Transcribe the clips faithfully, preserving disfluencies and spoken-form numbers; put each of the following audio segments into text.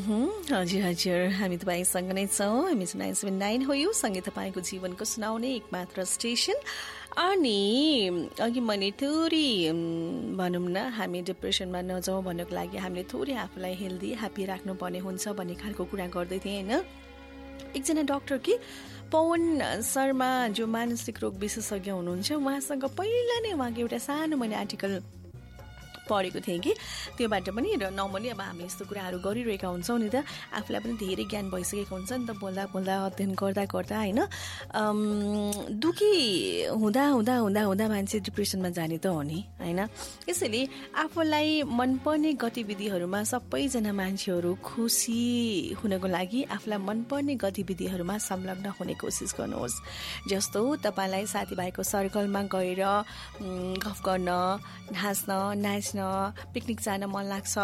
हजुर हजुर हामी तपाईँसँग नै छौँ। हामी नाइन सेभेन नाइन हो यो सँगै तपाईँको जीवनको सुनाउने एक मात्र स्टेसन। अनि अघि मैले थोरै भनौँ न हामी डिप्रेसनमा नजाउँ भन्नको लागि हामीले थोरै आफूलाई हेल्दी ह्याप्पी राख्नुपर्ने हुन्छ भन्ने खालको कुरा गर्दै थिएँ होइन। एकजना डाक्टर कि पवन शर्मा जो मानसिक रोग विशेषज्ञ हुनुहुन्छ, उहाँसँग पहिला नै उहाँको एउटा सानो मैले आर्टिकल पढेको थिएँ कि त्योबाट पनि र नर्मली अब हामी यस्तो कुराहरू गरिरहेका हुन्छौँ नि त, आफूलाई पनि धेरै ज्ञान भइसकेको हुन्छ नि त, बोल्दा बोल्दा अध्ययन गर्दा गर्दा होइन। दुखी हुँदा हुँदा हुँदा हुँदा मान्छे डिप्रेसनमा जाने त हो नि होइन। यसैले आफूलाई मनपर्ने गतिविधिहरूमा सबैजना मान्छेहरू खुसी हुनको लागि आफूलाई मनपर्ने गतिविधिहरूमा संलग्न हुने कोसिस गर्नुहोस्। जस्तो तपाईँलाई साथीभाइको सर्कलमा गएर गफ गर्न, हाँस्न, नाच्न, पिकनिक जान मन लाग्छ,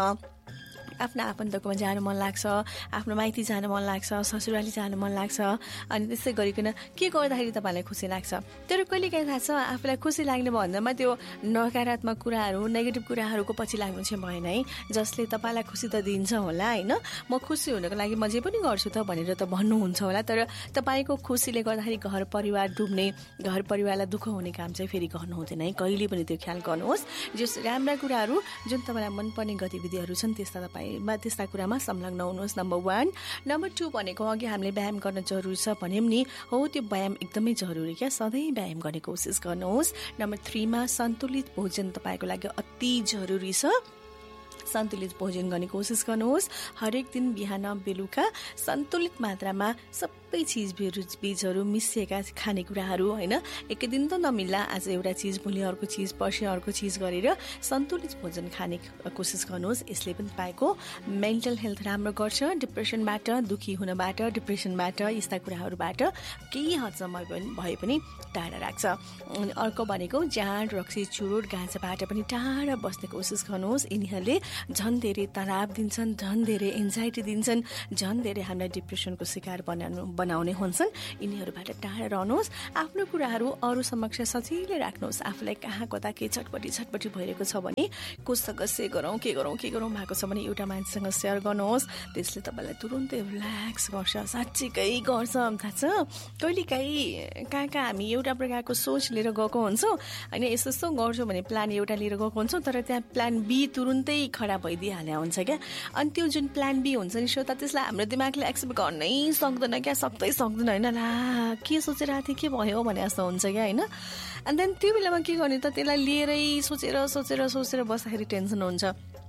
आफ्नो आफन्तकोमा जान मन लाग्छ, आफ्नो माइती जान मन लाग्छ, ससुराली जान मन लाग्छ, अनि त्यस्तै गरिकन के गर्दाखेरि तपाईँलाई खुसी लाग्छ। तर कहिले काहीँ थाहा छ आफूलाई खुसी लाग्ने भन्दामा त्यो नकारात्मक कुराहरू नेगेटिभ कुराहरूको पछि लाग्नु चाहिँ भएन है, जसले तपाईँलाई खुसी त दिन्छ होला होइन। म खुसी हुनको लागि म जे पनि गर्छु त भनेर त भन्नुहुन्छ होला, तर तपाईँको खुसीले गर्दाखेरि घर परिवार डुब्ने, घर परिवारलाई दुःख हुने काम चाहिँ फेरि गर्नु हुँदैन है। कहिले पनि त्यो ख्याल गर्नुहोस्। जस राम्रा कुराहरू जुन तपाईँलाई मनपर्ने गतिविधिहरू छन् त्यस्ता तपाईँ त्यस्ता कुरामा संलग्न हुनुहोस्। Number one. नम्बर टू भनेको अघि हामीले व्यायाम गर्न जरुरी छ भन्यौँ नि, हो त्यो व्यायाम एकदमै जरुरी क्या, सधैँ व्यायाम गर्ने कोसिस गर्नुहोस्। नम्बर थ्रीमा सन्तुलित भोजन तपाईँको लागि अति जरुरी छ, सन्तुलित भोजन गर्ने कोसिस गर्नुहोस्। हरेक दिन बिहान बेलुका सन्तुलित मात्रामा सबै चिज बिजहरू मिसिएका खानेकुराहरू होइन, एकै दिन त नमिल्ला, आज एउटा चिज भोलि अर्को चिज पर्सि अर्को चिज गरेर सन्तुलित भोजन खाने कोसिस गर्नुहोस्। यसले पनि तपाईँको मेन्टल हेल्थ राम्रो गर्छ, डिप्रेसनबाट, दुखी हुनबाट, डिप्रेसनबाट, यस्ता कुराहरूबाट केही हदसम्म भए पनि टाढा राख्छ। अनि अर्को भनेको जाँड, रक्सी, चुरोट, गाँजाबाट पनि टाढा बस्ने कोसिस गर्नुहोस्। यिनीहरूले झन् धेरै तनाव दिन्छन्, झन् धेरै एन्जाइटी दिन्छन्, झन् धेरै हामीलाई डिप्रेसनको शिकार बनाउनु बनाउने हुन्छन्। यिनीहरूबाट टाढा रहनुहोस्। आफ्नो कुराहरू अरू समक्ष सजिलै राख्नुहोस्। आफूलाई कहाँ कता के छटपटी छटपटी भइरहेको छ भने कोसँग से गरौँ के गरौँ के गरौँ भएको छ भने एउटा मान्छेसँग सेयर गर्नुहोस्। त्यसले तपाईँलाई तुरुन्तै रिल्याक्स गर्छ, साँच्चीकै गर्छ। थाहा छ कहिलेकाहीँ कहाँ कहाँ हामी एउटा प्रकारको सोच लिएर गएको हुन्छौँ होइन, यस्तो यस्तो गर्छौँ भने प्लान एउटा लिएर गएको हुन्छौँ, तर त्यहाँ प्लान बी तुरुन्तै खराब भइदिइहाल्ने हुन्छ क्या। अनि त्यो जुन प्लान बी हुन्छ नि श्रोता, त्यसलाई हाम्रो दिमागले एक्सेप्ट गर्नै सक्दैन क्या, सक्दै सक्दैन होइन। ला के सोचिरहेको थिएँ, के भयो भने जस्तो हुन्छ क्या होइन। अनि देन त्यो बेलामा के गर्ने त, त्यसलाई लिएरै सोचेर सोचेर सोचेर बस्दाखेरि टेन्सन हुन्छ।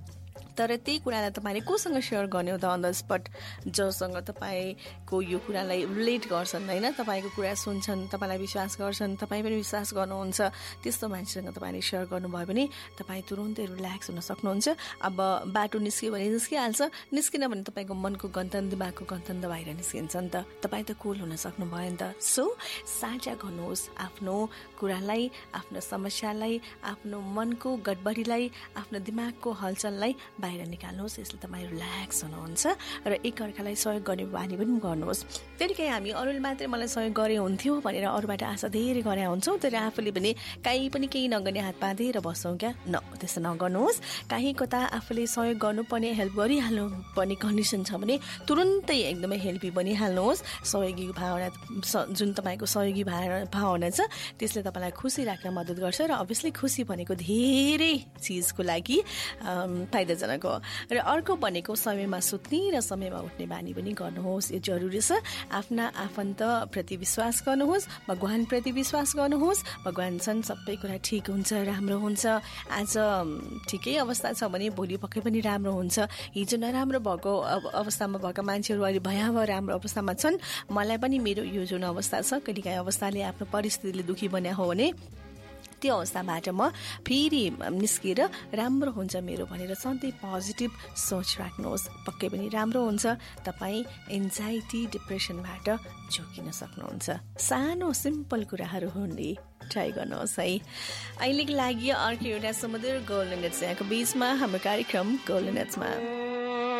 तर त्यही कुरालाई तपाईँले कोसँग सेयर गर्ने हो त, अन द स्पट जोसँग तपाईँको यो कुरालाई रिलेट गर्छन् होइन, तपाईँको कुरा सुन्छन्, तपाईँलाई विश्वास गर्छन्, तपाईँ पनि विश्वास गर्नुहुन्छ, त्यस्तो मान्छेसँग तपाईँले सेयर गर्नुभयो भने तपाईँ तुरुन्तै रिल्याक्स हुन सक्नुहुन्छ। अब बाटो निस्क्यो भने निस्किहाल्छ, निस्किन भने तपाईँको मनको गन्थन, दिमागको गन्थन त बाहिर निस्किन्छ नि त, तपाईँ त कुल हुन सक्नु भयो नि त। सो साझा गर्नुहोस् आफ्नो कुरालाई, आफ्नो समस्यालाई, आफ्नो मनको गडबडीलाई, आफ्नो दिमागको हलचललाई बाहिर निकाल्नुहोस्। यसले तपाईँ रिल्याक्स हुनुहुन्छ र एकअर्कालाई सहयोग गर्ने बानी पनि गर्नुहोस्। त्यतिकै हामी अरूले मात्रै मलाई सहयोग गरे हुन्थ्यो भनेर अरूबाट आशा धेरै गरे हुन्छौँ, तर आफूले पनि काहीँ पनि केही नगर्ने हात बाँधेर बस्छौँ क्या, न त्यस्तो नगर्नुहोस्। काहीँ कता आफूले सहयोग गर्नुपर्ने, हेल्प गरिहाल्नु पर्ने कन्डिसन छ भने तुरुन्तै एकदमै हेल्पी बनिहाल्नुहोस्। सहयोगी भावना जुन तपाईँको सहयोगी भावना छ त्यसले तपाईँलाई खुसी राख्न मद्दत गर्छ र अभियसली खुसी भनेको धेरै चिजको लागि फाइदाजनक हो। र अर्को भनेको समयमा सुत्ने र समयमा उठ्ने बानी पनि गर्नुहोस्, यो जरुरी छ। आफ्ना आफन्त प्रति विश्वास गर्नुहोस्, भगवान प्रति विश्वास गर्नुहोस्। भगवान छन्, सबै कुरा ठिक हुन्छ, राम्रो हुन्छ। आज ठिकै अवस्था छ भने भोलि पक्कै पनि राम्रो हुन्छ। हिजो नराम्रो भएको अवस्थामा भएका मान्छेहरू अहिले भयावह राम्रो अवस्थामा छन्। मलाई पनि मेरो यो जुन अवस्था छ, कहिलेकाहीँ अवस्थाले आफ्नो परिस्थितिले दुखी बन्या हो भने त्यो अवस्थाबाट म फेरि निस्किएर राम्रो हुन्छ मेरो भनेर सधैँ पोजिटिभ सोच राख्नुहोस्, पक्कै पनि राम्रो हुन्छ। तपाईँ एन्जाइटी, डिप्रेसनबाट जोगिन सक्नुहुन्छ। सानो सिम्पल कुराहरू हुने ट्राई गर्नुहोस् है। अहिलेको लागि अर्को एउटा समुद्र गोल्डन नेट्स यहाँको बिचमा हाम्रो कार्यक्रम गोल्डन नेट्समा